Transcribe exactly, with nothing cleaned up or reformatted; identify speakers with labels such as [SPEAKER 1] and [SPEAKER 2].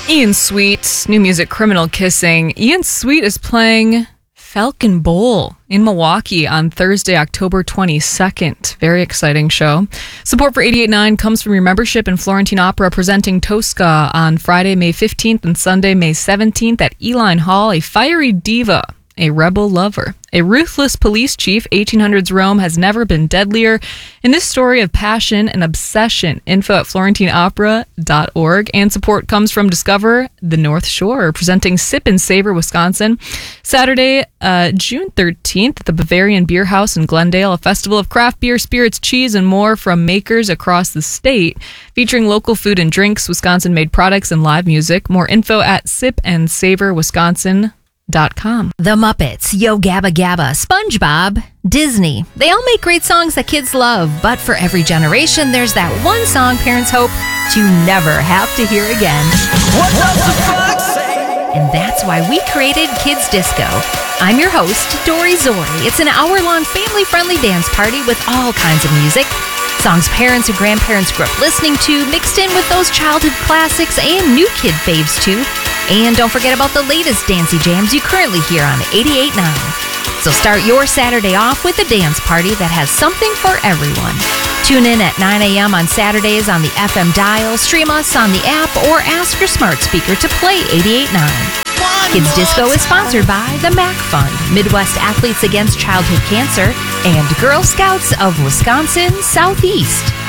[SPEAKER 1] Ian Sweet, new music, Criminal Kissing. Ian Sweet is playing Falcon Bowl in Milwaukee on Thursday, October twenty-second. Very exciting show. Support for eighty-eight point nine comes from your membership in Florentine Opera, presenting Tosca on Friday, May fifteenth and Sunday, May seventeenth at Eline Hall. A fiery diva, a rebel lover, a ruthless police chief. eighteen hundreds Rome has never been deadlier. In this story of passion and obsession, info at florentine opera dot org. And support comes from Discover the North Shore, presenting Sip and Savor, Wisconsin. Saturday, uh, June thirteenth at the Bavarian Beer House in Glendale, a festival of craft beer, spirits, cheese, and more from makers across the state, featuring local food and drinks, Wisconsin-made products, and live music. More info at sip and savor wisconsin dot com.
[SPEAKER 2] The Muppets, Yo Gabba Gabba, SpongeBob, Disney. They all make great songs that kids love, but for every generation, there's that one song parents hope to never have to hear again.
[SPEAKER 3] What does the fox say?
[SPEAKER 2] And that's why we created Kids Disco. I'm your host, Dory Zori. It's an hour-long family-friendly dance party with all kinds of music. Songs parents and grandparents grew up listening to, mixed in with those childhood classics and new kid faves too. And don't forget about the latest dancey jams you currently hear on eighty-eight point nine. So start your Saturday off with a dance party that has something for everyone. Tune in at nine a.m. on Saturdays on the F M dial, stream us on the app, or ask your smart speaker to play eighty-eight point nine. Kids Disco is sponsored by the M A C Fund, Midwest Athletes Against Childhood Cancer, and Girl Scouts of Wisconsin Southeast.